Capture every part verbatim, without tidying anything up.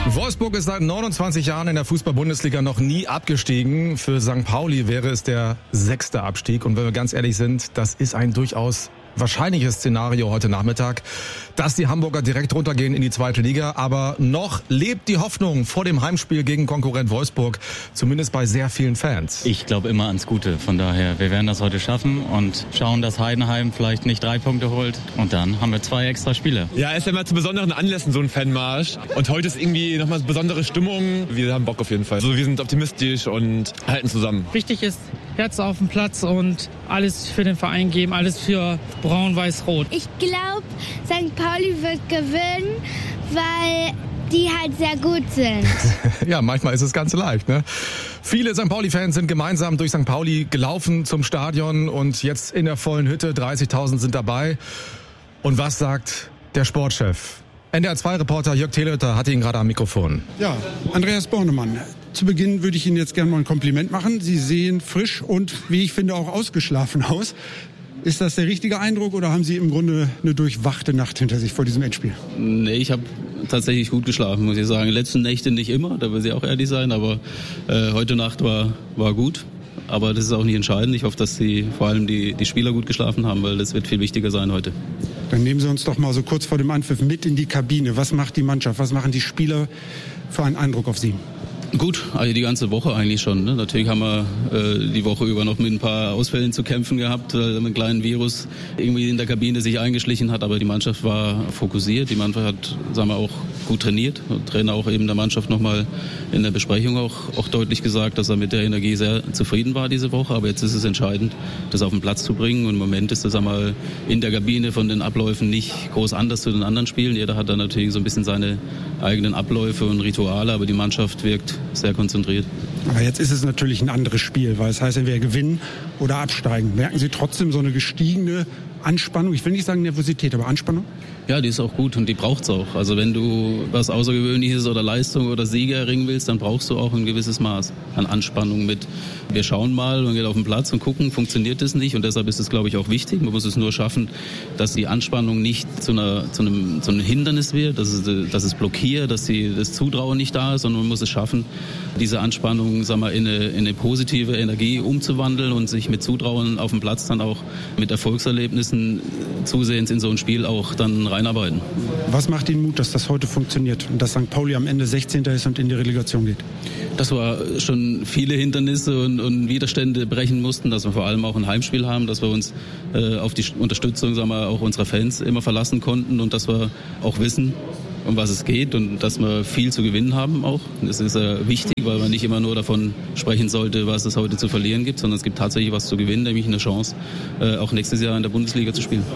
Wolfsburg ist seit neunundzwanzig Jahren in der Fußball-Bundesliga noch nie abgestiegen. Für Sankt Pauli wäre es der sechste Abstieg. Und wenn wir ganz ehrlich sind, das ist ein durchaus wahrscheinliches Szenario heute Nachmittag, dass die Hamburger direkt runtergehen in die zweite Liga. Aber noch lebt die Hoffnung vor dem Heimspiel gegen Konkurrent Wolfsburg, zumindest bei sehr vielen Fans. Ich glaube immer ans Gute. Von daher, wir werden das heute schaffen und schauen, dass Heidenheim vielleicht nicht drei Punkte holt. Und dann haben wir zwei extra Spiele. Ja, es ist ja immer zu besonderen Anlässen so ein Fanmarsch. Und heute ist irgendwie nochmal eine besondere Stimmung. Wir haben Bock auf jeden Fall. Also wir sind optimistisch und halten zusammen. Wichtig ist, Herz auf dem Platz und alles für den Verein geben, alles für Braun-Weiß-Rot. Ich glaube, Sankt Pauli wird gewinnen, weil die halt sehr gut sind. Ja, manchmal ist es ganz leicht, ne? Viele Sankt Pauli-Fans sind gemeinsam durch Sankt Pauli gelaufen zum Stadion und jetzt in der vollen Hütte. dreißigtausend sind dabei. Und was sagt der Sportchef? N D R zwei Reporter Jörg Telhütter hatte ihn gerade am Mikrofon. Ja, Andreas Bornemann. Zu Beginn würde ich Ihnen jetzt gerne mal ein Kompliment machen. Sie sehen frisch und, wie ich finde, auch ausgeschlafen aus. Ist das der richtige Eindruck oder haben Sie im Grunde eine durchwachte Nacht hinter sich vor diesem Endspiel? Nee, ich habe tatsächlich gut geschlafen, muss ich sagen. Die letzten Nächte nicht immer, da will ich auch ehrlich sein, aber äh, heute Nacht war, war gut. Aber das ist auch nicht entscheidend. Ich hoffe, dass die, vor allem die, die Spieler gut geschlafen haben, weil das wird viel wichtiger sein heute. Dann nehmen Sie uns doch mal so kurz vor dem Anpfiff mit in die Kabine. Was macht die Mannschaft, was machen die Spieler für einen Eindruck auf Sie? Gut, also die ganze Woche eigentlich schon. Ne? Natürlich haben wir äh, die Woche über noch mit ein paar Ausfällen zu kämpfen gehabt, weil ein kleinen Virus irgendwie in der Kabine sich eingeschlichen hat. Aber die Mannschaft war fokussiert. Die Mannschaft hat, sagen wir, auch gut trainiert. Der Trainer auch eben der Mannschaft nochmal in der Besprechung auch, auch deutlich gesagt, dass er mit der Energie sehr zufrieden war diese Woche. Aber jetzt ist es entscheidend, das auf den Platz zu bringen. Und im Moment ist das einmal in der Kabine von den Abläufen nicht groß anders zu den anderen Spielen. Jeder hat da natürlich so ein bisschen seine eigenen Abläufe und Rituale. Aber die Mannschaft wirkt sehr konzentriert. Aber jetzt ist es natürlich ein anderes Spiel, weil es heißt, entweder gewinnen oder absteigen. Merken Sie trotzdem so eine gestiegene Anspannung? Ich will nicht sagen Nervosität, aber Anspannung? Ja, die ist auch gut und die braucht's auch. Also wenn du was Außergewöhnliches oder Leistung oder Sieger erringen willst, dann brauchst du auch ein gewisses Maß an Anspannung mit. Wir schauen mal und gehen auf den Platz und gucken, funktioniert das nicht und deshalb ist es, glaube ich, auch wichtig. Man muss es nur schaffen, dass die Anspannung nicht zu, einer, zu, einem, zu einem Hindernis wird, dass es, dass es blockiert, dass die, das Zutrauen nicht da ist, sondern man muss es schaffen, diese Anspannung, sagen wir, in eine, in eine positive Energie umzuwandeln und sich mit Zutrauen auf dem Platz dann auch mit Erfolgserlebnissen zusehends in so ein Spiel auch dann reinarbeiten. Was macht Ihnen Mut, dass das heute funktioniert und dass Sankt Pauli am Ende sechzehnter ist und in die Relegation geht? Dass wir schon viele Hindernisse und, und Widerstände brechen mussten, dass wir vor allem auch ein Heimspiel haben, dass wir uns äh, auf die Unterstützung, sagen wir, auch unserer Fans immer verlassen konnten und dass wir auch wissen, um was es geht und dass wir viel zu gewinnen haben auch. Das ist äh, wichtig, weil man nicht immer nur davon sprechen sollte, was es heute zu verlieren gibt, sondern es gibt tatsächlich was zu gewinnen, nämlich eine Chance, äh, auch nächstes Jahr in der Bundesliga zu spielen.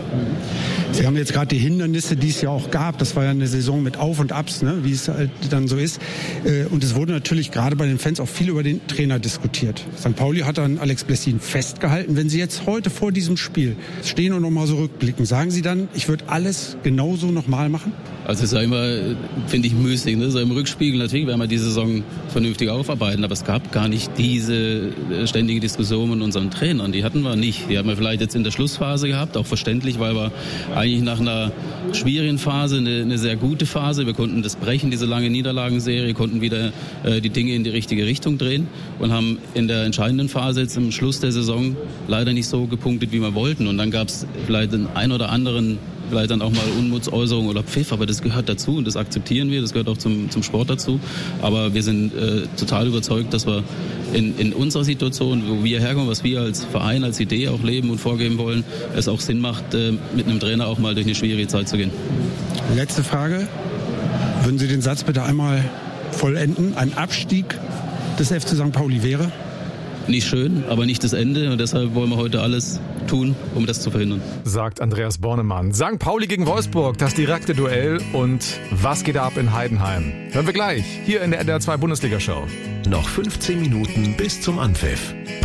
Sie haben jetzt gerade die Hindernisse, die es ja auch gab. Das war ja eine Saison mit Auf und Abs, ne, wie es halt dann so ist. Und es wurde natürlich gerade bei den Fans auch viel über den Trainer diskutiert. Sankt Pauli hat an Alex Blessin festgehalten. Wenn Sie jetzt heute vor diesem Spiel stehen und noch mal so rückblicken, sagen Sie dann, ich würde alles genauso noch mal machen? Also es ist ja immer, finde ich, müßig, ne? So im Rückspiegel natürlich werden wir die Saison vernünftig aufarbeiten, aber es gab gar nicht diese ständige Diskussion mit unseren Trainern. Die hatten wir nicht. Die haben wir vielleicht jetzt in der Schlussphase gehabt, auch verständlich, weil wir eigentlich nach einer schwierigen Phase eine, eine sehr gute Phase. Wir konnten das brechen, diese lange Niederlagenserie, konnten wieder äh, die Dinge in die richtige Richtung drehen und haben in der entscheidenden Phase jetzt am Schluss der Saison leider nicht so gepunktet, wie wir wollten. Und dann gab es vielleicht den ein oder anderen, vielleicht dann auch mal Unmutsäußerung oder Pfiff, aber das gehört dazu und das akzeptieren wir, das gehört auch zum, zum Sport dazu. Aber wir sind äh, total überzeugt, dass wir in, in unserer Situation, wo wir herkommen, was wir als Verein, als Idee auch leben und vorgeben wollen, es auch Sinn macht, äh, mit einem Trainer auch mal durch eine schwierige Zeit zu gehen. Letzte Frage. Würden Sie den Satz bitte einmal vollenden? Ein Abstieg des F C Sankt Pauli wäre? Nicht schön, aber nicht das Ende und deshalb wollen wir heute alles tun, um das zu verhindern. Sagt Andreas Bornemann. Sankt Pauli gegen Wolfsburg, das direkte Duell und was geht ab in Heidenheim? Hören wir gleich hier in der N D R zwei Bundesliga-Show. Noch fünfzehn Minuten bis zum Anpfiff.